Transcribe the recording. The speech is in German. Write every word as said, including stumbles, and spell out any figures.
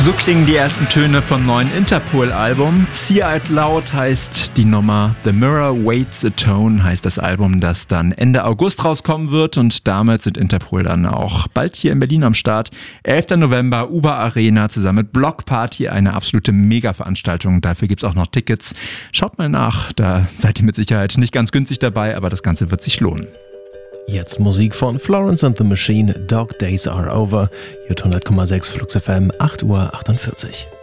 So klingen die ersten Töne vom neuen Interpol-Album. See Out Loud heißt die Nummer, The Mirror Waits a Tone heißt das Album, das dann Ende August rauskommen wird, und damit sind Interpol dann auch bald hier in Berlin am Start. elfter November, Uber Arena zusammen mit Block Party, eine absolute Mega-Veranstaltung. Dafür gibt's auch noch Tickets. Schaut mal nach, da seid ihr mit Sicherheit nicht ganz günstig dabei, aber das Ganze wird sich lohnen. Jetzt Musik von Florence and the Machine, Dog Days Are Over, J hundert Komma sechs Flux F M, acht Uhr achtundvierzig.